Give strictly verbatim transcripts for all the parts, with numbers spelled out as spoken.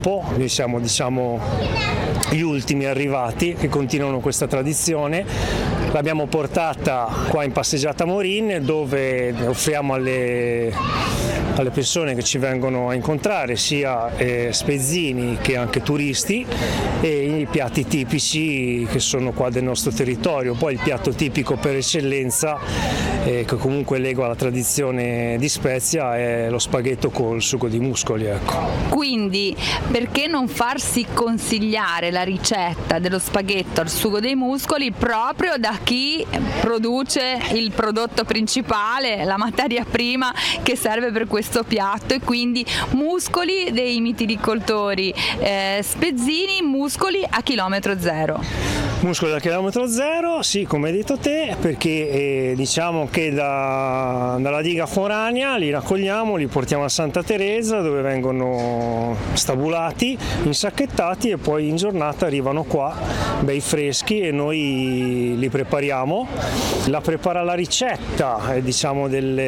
Noi siamo, diciamo, gli ultimi arrivati che continuano questa tradizione. L'abbiamo portata qua in Passeggiata Morin, dove offriamo alle, alle persone che ci vengono a incontrare sia eh, spezzini che anche turisti, e i piatti tipici che sono qua del nostro territorio. Poi il piatto tipico per eccellenza, eh, che comunque lega alla tradizione di Spezia, è lo spaghetto col sugo di muscoli. Ecco. Quindi perché non farsi consigliare la ricetta dello spaghetto al sugo dei muscoli proprio da chi produce il prodotto principale, la materia prima che serve per questo piatto, e quindi muscoli dei mitilicoltori eh, spezzini, muscoli a chilometro zero. Muscoli da chilometro zero, sì, come hai detto te, perché eh, diciamo che da, dalla diga foranea li raccogliamo, li portiamo a Santa Teresa, dove vengono stabulati, insacchettati, e poi in giornata arrivano qua bei freschi e noi li prepariamo. La prepara la ricetta eh, diciamo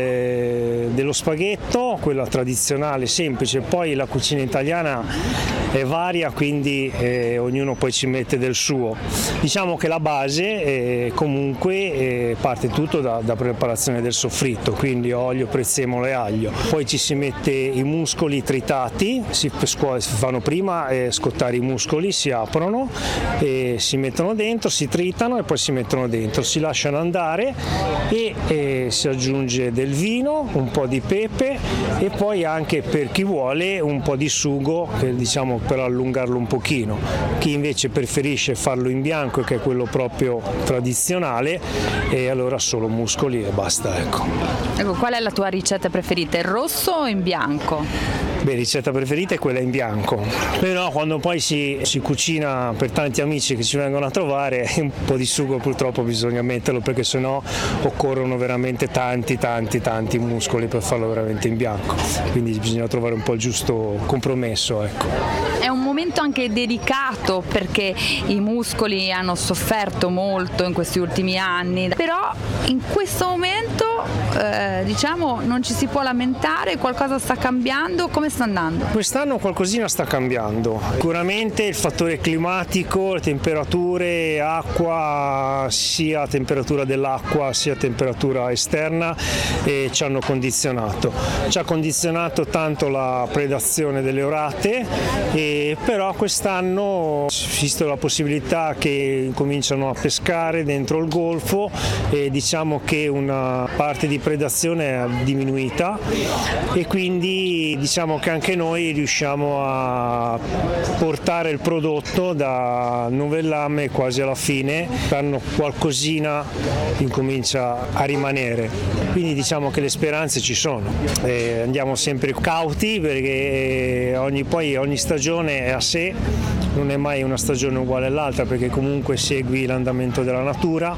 delle, dello spaghetto, quella tradizionale semplice. Poi la cucina italiana è varia, quindi eh, ognuno poi ci mette del suo. Diciamo che la base eh, comunque eh, parte tutto da, da preparazione del soffritto, quindi olio, prezzemolo e aglio. Poi ci si mette i muscoli tritati, si, si fanno prima eh, scottare i muscoli, si aprono, e si mettono dentro, si tritano e poi si mettono dentro, si lasciano andare e eh, si aggiunge del vino, un po' di pepe e poi anche, per chi vuole, un po' di sugo, che, diciamo, per allungarlo un pochino. Chi invece preferisce farlo in bianco, che è quello proprio tradizionale, e allora solo muscoli e basta. Ecco. Ecco, qual è la tua ricetta preferita, in rosso o in bianco? Beh, ricetta preferita è quella in bianco, però quando poi si, si cucina per tanti amici che ci vengono a trovare, un po' di sugo purtroppo bisogna metterlo, perché sennò occorrono veramente tanti tanti tanti muscoli per farlo veramente in bianco, quindi bisogna trovare un po' il giusto compromesso. Ecco. È un momento anche delicato, perché i muscoli hanno sofferto molto in questi ultimi anni, però in questo momento eh, diciamo non ci si può lamentare, qualcosa sta cambiando. Come sta andando? Quest'anno qualcosina sta cambiando, sicuramente il fattore climatico, le temperature, acqua, sia temperatura dell'acqua sia temperatura esterna, eh, ci hanno condizionato. Ci ha condizionato tanto la predazione delle orate, eh, però quest'anno, visto la possibilità che cominciano a pescare dentro il golfo, e diciamo che una parte di predazione è diminuita, e quindi diciamo che anche noi riusciamo a portare il prodotto da novellame quasi alla fine, danno qualcosina incomincia a rimanere, quindi diciamo che le speranze ci sono. E andiamo sempre cauti, perché ogni, poi ogni stagione è a sé, non è mai una stagione uguale all'altra, perché comunque segui l'andamento della natura,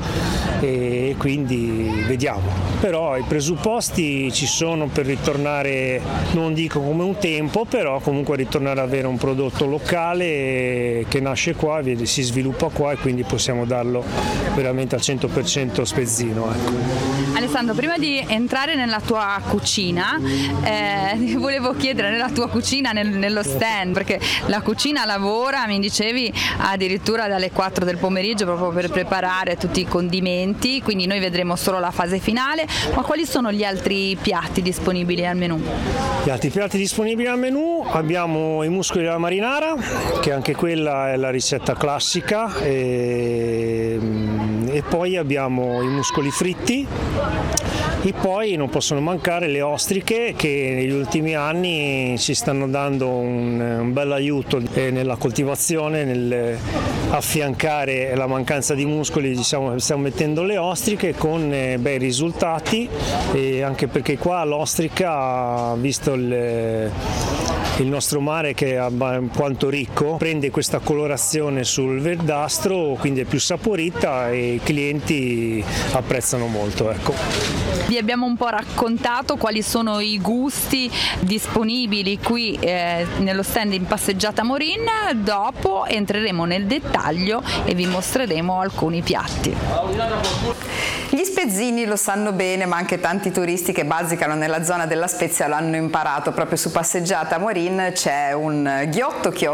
e quindi vediamo. Però i presupposti ci sono per ritornare, non dico come un tempo, però comunque ritornare ad avere un prodotto locale che nasce qua, si sviluppa qua, e quindi possiamo darlo veramente al cento per cento spezzino. Ecco. Alessandro, prima di entrare nella tua cucina, eh, ti volevo chiedere, nella tua cucina, nel, nello stand, perché la cucina lavora, mi dicevi, addirittura dalle quattro del pomeriggio proprio per preparare tutti i condimenti, quindi noi vedremo solo la fase finale, ma quali sono gli altri piatti disponibili al menù? Gli altri piatti disponibili al menù abbiamo i muscoli della marinara, che anche quella è la ricetta classica, e, e poi abbiamo i muscoli fritti, e poi non possono mancare le ostriche, che negli ultimi anni ci stanno dando un, un bel aiuto nella coltivazione, nel affiancare la mancanza di muscoli. Diciamo, stiamo mettendo le ostriche con bei risultati, e anche perché qua l'ostrica, visto il il nostro mare che è quanto ricco, prende questa colorazione sul verdastro, quindi è più saporita, e i clienti apprezzano molto. Ecco. Vi abbiamo un po' raccontato quali sono i gusti disponibili qui eh, nello stand in Passeggiata Morin. Dopo entreremo nel dettaglio e vi mostreremo alcuni piatti. Gli spezzini lo sanno bene, ma anche tanti turisti che bazzicano nella zona della Spezia lo hanno imparato proprio su Passeggiata Morin, Green c'è un ghiotto che